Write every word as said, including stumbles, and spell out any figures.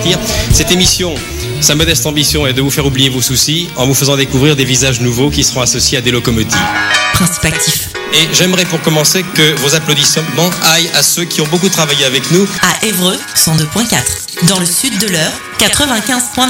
Cette émission, sa modeste ambition est de vous faire oublier vos soucis en vous faisant découvrir des visages nouveaux qui seront associés à des locomotives. Principe actif. Et j'aimerais pour commencer que vos applaudissements aillent à ceux qui ont beaucoup travaillé avec nous. À Évreux, cent deux virgule quatre. Dans le sud de l'Eure, quatre-vingt-quinze virgule neuf.